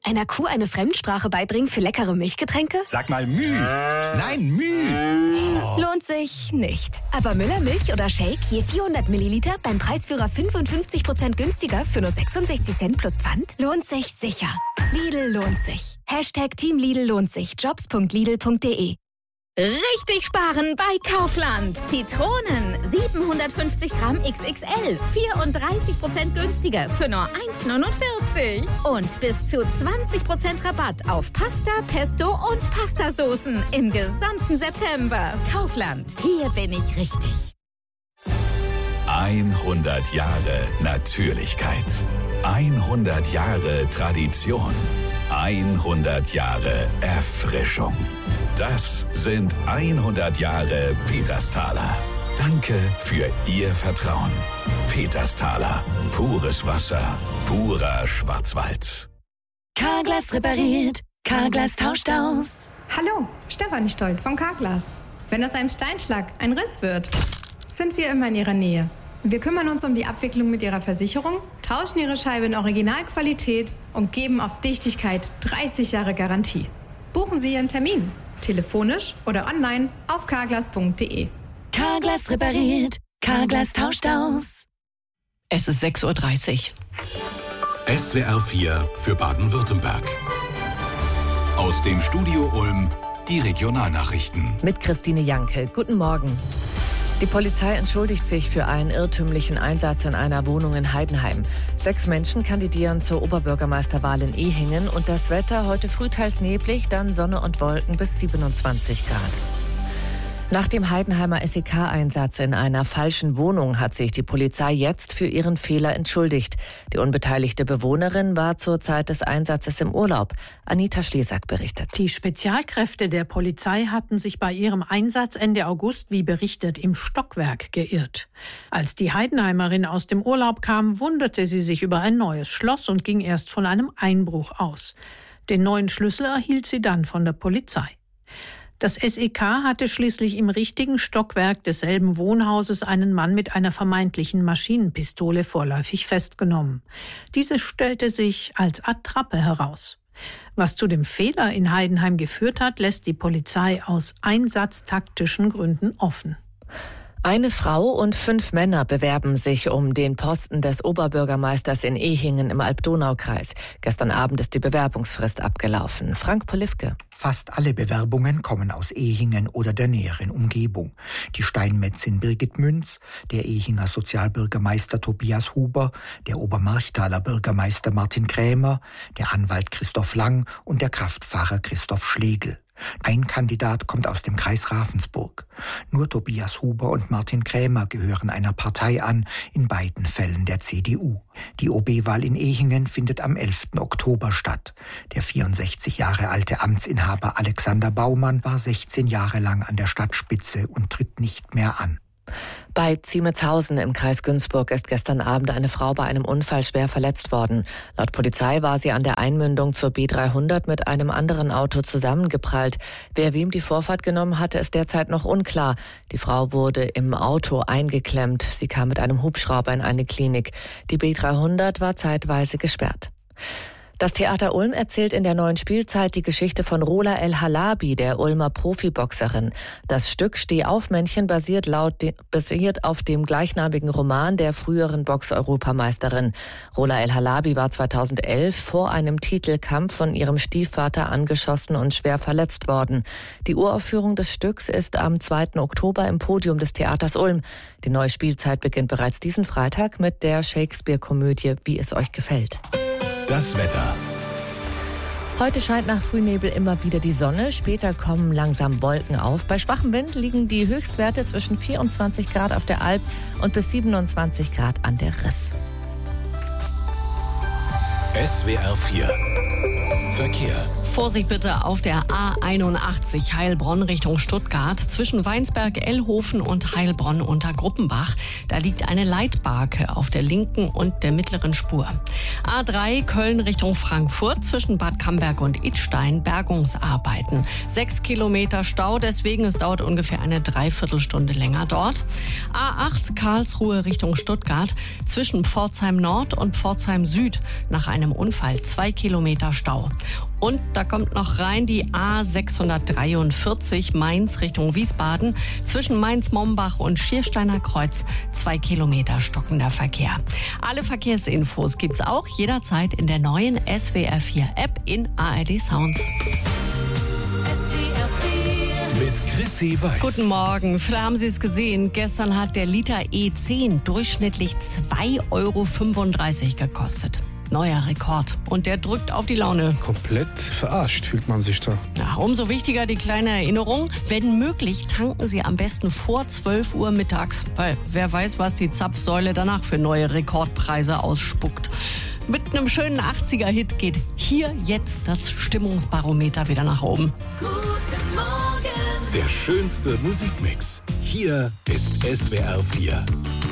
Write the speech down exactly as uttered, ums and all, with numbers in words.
Einer Kuh eine Fremdsprache beibringen für leckere Milchgetränke? Sag mal Müh. Nein, Müh. Oh. Lohnt sich nicht. Aber Müller Milch oder Shake je vierhundert Milliliter beim Preisführer fünfundfünfzig Prozent günstiger für nur sechsundsechzig Cent plus Pfand? Lohnt sich sicher. Lidl lohnt sich. Hashtag Team Lidl lohnt sich. Jobs punkt lidl punkt de. Richtig sparen bei Kaufland. Zitronen siebenhundertfünfzig Gramm X X L, vierunddreißig Prozent günstiger für nur eins neunundvierzig. Und bis zu zwanzig Prozent Rabatt auf Pasta, Pesto und Pastasoßen im gesamten September. Kaufland, hier bin ich richtig. hundert Jahre Natürlichkeit. hundert Jahre Tradition. hundert Jahre Erfrischung. Das sind hundert Jahre Petersthaler. Danke für Ihr Vertrauen. Petersthaler. Pures Wasser. Purer Schwarzwald. Carglass repariert. Carglass tauscht aus. Hallo, Stefanie Stolt von Carglass. Wenn aus einem Steinschlag ein Riss wird, sind wir immer in Ihrer Nähe. Wir kümmern uns um die Abwicklung mit Ihrer Versicherung, tauschen Ihre Scheibe in Originalqualität und geben auf Dichtigkeit dreißig Jahre Garantie. Buchen Sie Ihren Termin. Telefonisch oder online auf carglass punkt de. Carglass repariert. Carglass tauscht aus. Es ist sechs Uhr dreißig. S W R vier für Baden-Württemberg. Aus dem Studio Ulm die Regionalnachrichten. Mit Christine Janke. Guten Morgen. Die Polizei entschuldigt sich für einen irrtümlichen Einsatz in einer Wohnung in Heidenheim. Sechs Menschen kandidieren zur Oberbürgermeisterwahl in Ehingen und das Wetter heute früh teils neblig, dann Sonne und Wolken bis siebenundzwanzig Grad. Nach dem Heidenheimer S E K-Einsatz in einer falschen Wohnung hat sich die Polizei jetzt für ihren Fehler entschuldigt. Die unbeteiligte Bewohnerin war zur Zeit des Einsatzes im Urlaub. Anita Schlesak berichtet. Die Spezialkräfte der Polizei hatten sich bei ihrem Einsatz Ende August, wie berichtet, im Stockwerk geirrt. Als die Heidenheimerin aus dem Urlaub kam, wunderte sie sich über ein neues Schloss und ging erst von einem Einbruch aus. Den neuen Schlüssel erhielt sie dann von der Polizei. Das S E K hatte schließlich im richtigen Stockwerk desselben Wohnhauses einen Mann mit einer vermeintlichen Maschinenpistole vorläufig festgenommen. Diese stellte sich als Attrappe heraus. Was zu dem Fehler in Heidenheim geführt hat, lässt die Polizei aus einsatztaktischen Gründen offen. Eine Frau und fünf Männer bewerben sich um den Posten des Oberbürgermeisters in Ehingen im Alb-Donau-Kreis. Gestern Abend ist die Bewerbungsfrist abgelaufen. Frank Polifke. Fast alle Bewerbungen kommen aus Ehingen oder der näheren Umgebung. Die Steinmetzin Birgit Münz, der Ehinger Sozialbürgermeister Tobias Huber, der Obermarchtaler Bürgermeister Martin Krämer, der Anwalt Christoph Lang und der Kraftfahrer Christoph Schlegel. Ein Kandidat kommt aus dem Kreis Ravensburg. Nur Tobias Huber und Martin Krämer gehören einer Partei an, in beiden Fällen der C D U. Die O B-Wahl in Ehingen findet am elften Oktober statt. Der vierundsechzig Jahre alte Amtsinhaber Alexander Baumann war sechzehn Jahre lang an der Stadtspitze und tritt nicht mehr an. Bei Ziemetshausen im Kreis Günzburg ist gestern Abend eine Frau bei einem Unfall schwer verletzt worden. Laut Polizei war sie an der Einmündung zur B dreihundert mit einem anderen Auto zusammengeprallt. Wer wem die Vorfahrt genommen hatte, ist derzeit noch unklar. Die Frau wurde im Auto eingeklemmt. Sie kam mit einem Hubschrauber in eine Klinik. Die B dreihundert war zeitweise gesperrt. Das Theater Ulm erzählt in der neuen Spielzeit die Geschichte von Rola El Halabi, der Ulmer Profiboxerin. Das Stück Steh-auf-Männchen basiert, laut de- basiert auf dem gleichnamigen Roman der früheren Box-Europameisterin. Rola El Halabi war zweitausendelf vor einem Titelkampf von ihrem Stiefvater angeschossen und schwer verletzt worden. Die Uraufführung des Stücks ist am zweiten Oktober im Podium des Theaters Ulm. Die neue Spielzeit beginnt bereits diesen Freitag mit der Shakespeare-Komödie Wie es euch gefällt. Das Wetter. Heute scheint nach Frühnebel immer wieder die Sonne, später kommen langsam Wolken auf. Bei schwachem Wind liegen die Höchstwerte zwischen vierundzwanzig Grad auf der Alp und bis siebenundzwanzig Grad an der Riss. S W R vier Verkehr. Vorsicht bitte auf der A einundachtzig Heilbronn Richtung Stuttgart zwischen Weinsberg-Ellhofen und Heilbronn unter Gruppenbach. Da liegt eine Leitbarke auf der linken und der mittleren Spur. A drei Köln Richtung Frankfurt zwischen Bad Camberg und Idstein Bergungsarbeiten. Sechs Kilometer Stau, deswegen es dauert ungefähr eine Dreiviertelstunde länger dort. A acht Karlsruhe Richtung Stuttgart zwischen Pforzheim Nord und Pforzheim Süd nach einem Unfall. Zwei Kilometer Stau. Und da kommt noch rein die A sechshundertdreiundvierzig Mainz Richtung Wiesbaden. Zwischen Mainz-Mombach und Schiersteiner Kreuz zwei Kilometer stockender Verkehr. Alle Verkehrsinfos gibt's auch jederzeit in der neuen S W R vier App in A R D Sounds. Mit Chrissy Weiß. Guten Morgen. Vielleicht haben Sie es gesehen. Gestern hat der Liter E zehn durchschnittlich zwei Euro fünfunddreißig gekostet. Neuer Rekord. Und der drückt auf die Laune. Komplett verarscht fühlt man sich da. Ja, umso wichtiger die kleine Erinnerung. Wenn möglich, tanken Sie am besten vor zwölf Uhr mittags. Weil wer weiß, was die Zapfsäule danach für neue Rekordpreise ausspuckt. Mit einem schönen achtziger-Hit geht hier jetzt das Stimmungsbarometer wieder nach oben. Guten Morgen. Der schönste Musikmix. Hier ist S W R vier.